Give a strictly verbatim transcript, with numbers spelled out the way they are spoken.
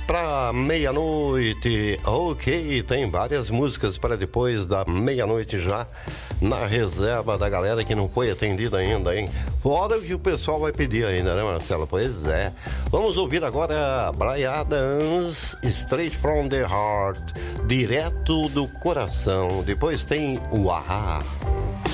para meia-noite. Ok, tem várias músicas para depois da meia-noite já na reserva da galera que não foi atendida ainda, hein? Fora o que o pessoal vai pedir ainda, né, Marcelo? Pois é. Vamos ouvir agora Bryan Adams, Straight from the Heart, direto do coração. Depois tem o A-ha.